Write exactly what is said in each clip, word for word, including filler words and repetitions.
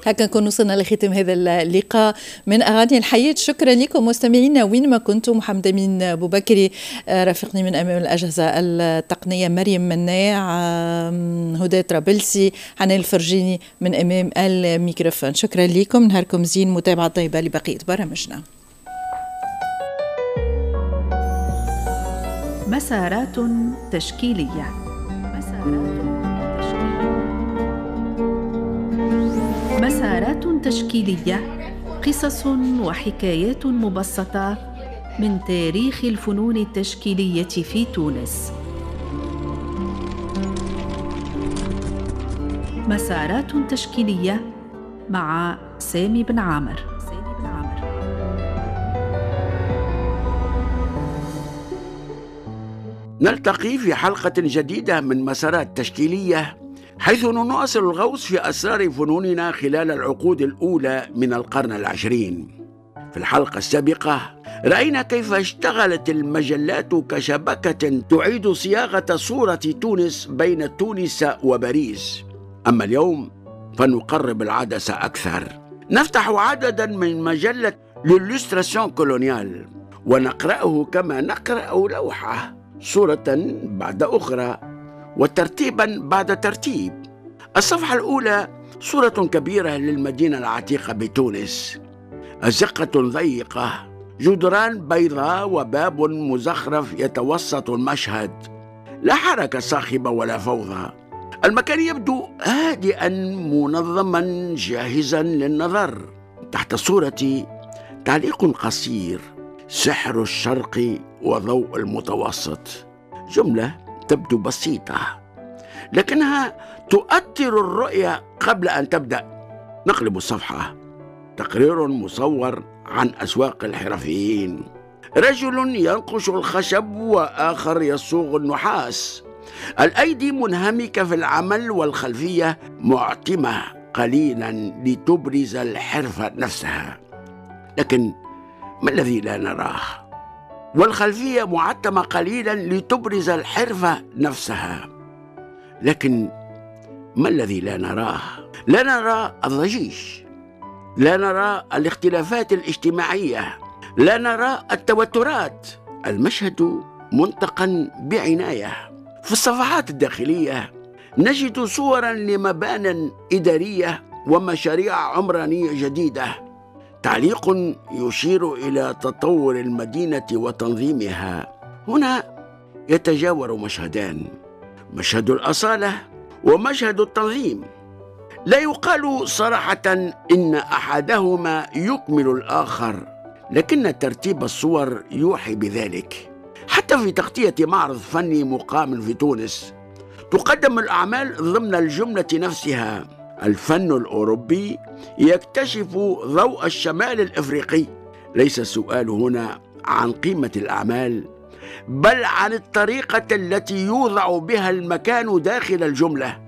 هكا نكون وصلنا لختام هذا اللقاء من أغاني الحياة. شكرا لكم مستمعينا وين ما كنتم. محمد أمين أبو بكري رافقني من أمام الأجهزة التقنية، مريم مناع، هدى طرابلسي، حنان الفرجيني من أمام الميكروفون. شكرا لكم، نهاركم زين، متابعة طيبة لبقية برامجنا. مسارات تشكيلية. مسارات تشكيلية، قصص وحكايات مبسطة من تاريخ الفنون التشكيلية في تونس. مسارات تشكيلية مع سامي بن عامر. نلتقي في حلقة جديدة من مسارات تشكيلية، حيث نواصل الغوص في أسرار فنوننا خلال العقود الأولى من القرن العشرين. في الحلقة السابقة رأينا كيف اشتغلت المجلات كشبكة تعيد صياغة صورة تونس بين تونس وباريس. أما اليوم فنقرب العدسة أكثر، نفتح عددا من مجلة للإلستراسيون كولونيال ونقرأه كما نقرأ لوحة، صورة بعد أخرى وترتيبا بعد ترتيب. الصفحة الأولى صورة كبيرة للمدينة العتيقة بتونس، أزقة ضيقة، جدران بيضاء وباب مزخرف يتوسط المشهد، لا حركة صاخبة ولا فوضى. المكان يبدو هادئا منظما جاهزا للنظر. تحت الصورة تعليق قصير، سحر الشرق وضوء المتوسط. جملة تبدو بسيطة لكنها تؤثر الرؤية قبل أن تبدأ. نقلب الصفحة، تقرير مصور عن أسواق الحرفيين، رجل ينقش الخشب وآخر يصوغ النحاس، الأيدي منهمكة في العمل والخلفية معتمة قليلا لتبرز الحرفة نفسها. لكن ما الذي لا نراه؟ والخلفية معتمة قليلا لتبرز الحرفة نفسها، لكن ما الذي لا نراه؟ لا نرى الضجيج، لا نرى الاختلافات الاجتماعية، لا نرى التوترات. المشهد منتقى بعناية. في الصفحات الداخلية نجد صورا لمبانٍ إدارية ومشاريع عمرانية جديدة، تعليق يشير إلى تطور المدينة وتنظيمها. هنا يتجاور مشهدان، مشهد الأصالة ومشهد التنظيم. لا يقال صراحة إن أحدهما يكمل الآخر، لكن ترتيب الصور يوحي بذلك. حتى في تغطية معرض فني مقام في تونس تقدم الأعمال ضمن الجملة نفسها. الفن الأوروبي يكتشف ضوء الشمال الإفريقي. ليس السؤال هنا عن قيمة الأعمال، بل عن الطريقة التي يوضع بها المكان داخل الجملة.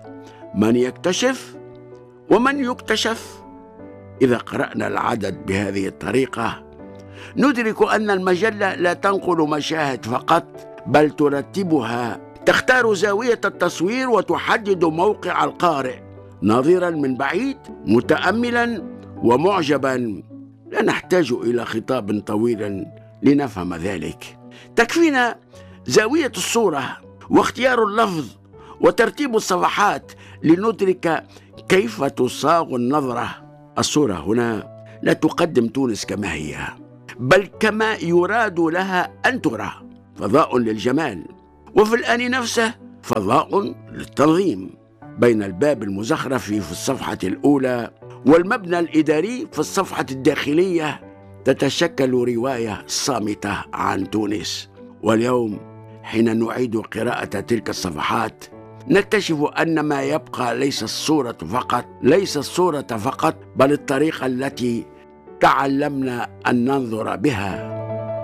من يكتشف ومن يكتشف. إذا قرأنا العدد بهذه الطريقة ندرك أن المجلة لا تنقل مشاهد فقط، بل ترتبها، تختار زاوية التصوير وتحدد موقع القارئ، ناظرا من بعيد، متأملا ومعجبا. لا نحتاج إلى خطاب طويل لنفهم ذلك. تكفينا زاوية الصورة واختيار اللفظ وترتيب الصفحات لندرك كيف تصاغ النظرة. الصورة هنا لا تقدم تونس كما هي، بل كما يراد لها أن ترى، فضاء للجمال وفي الآن نفسه فضاء للتنظيم. بين الباب المزخرف في الصفحة الأولى والمبنى الإداري في الصفحة الداخلية تتشكل رواية صامتة عن تونس. واليوم حين نعيد قراءة تلك الصفحات نكتشف أن ما يبقى ليس الصورة فقط، ليس الصورة فقط، بل الطريقة التي تعلمنا أن ننظر بها.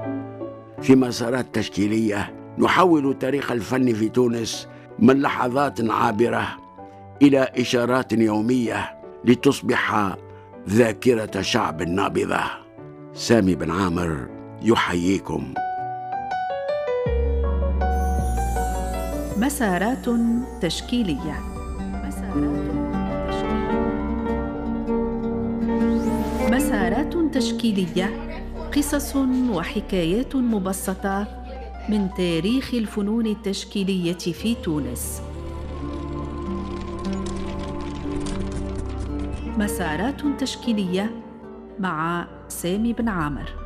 في مسارات تشكيلية نحول تاريخ الفن في تونس من لحظات عابرة إلى إشارات يومية لتصبح ذاكرة شعب نابضة. سامي بن عامر يحييكم. مسارات تشكيلية. مسارات تشكيلية. مسارات تشكيلية، قصص وحكايات مبسطة من تاريخ الفنون التشكيلية في تونس. مسارات تشكيلية مع سامي بن عامر.